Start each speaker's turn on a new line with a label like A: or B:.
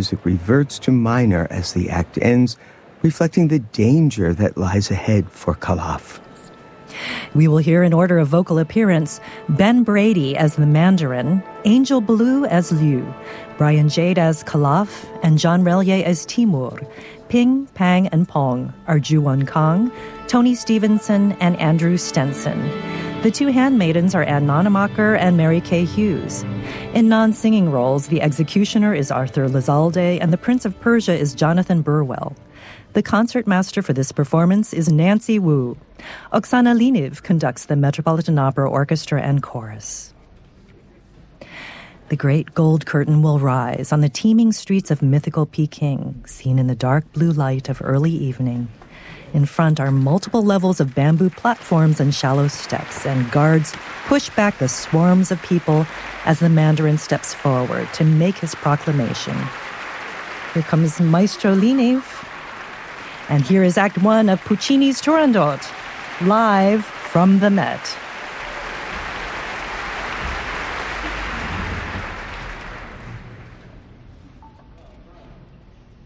A: music reverts to minor as the act ends, reflecting the danger that lies ahead for Calaf.
B: We will hear in order of vocal appearance Ben Brady as the Mandarin, Angel Blue as Liu, Brian Jade as Calaf, and John Relier as Timur. Ping, Pang, and Pong are Ju-Won Kang, Tony Stevenson, and Andrew Stenson. The two handmaidens are Ann Nonemacher and Mary Kay Hughes. In non-singing roles, the executioner is Arthur Lizalde, and the Prince of Persia is Jonathan Burwell. The concertmaster for this performance is Nancy Wu. Oksana Liniv conducts the Metropolitan Opera Orchestra and Chorus. The great gold curtain will rise on the teeming streets of mythical Peking, seen in the dark blue light of early evening. In front are multiple levels of bamboo platforms and shallow steps, and guards push back the swarms of people as the Mandarin steps forward to make his proclamation. Here comes Maestro Liniv. And here is Act 1 of Puccini's Turandot, live from the Met.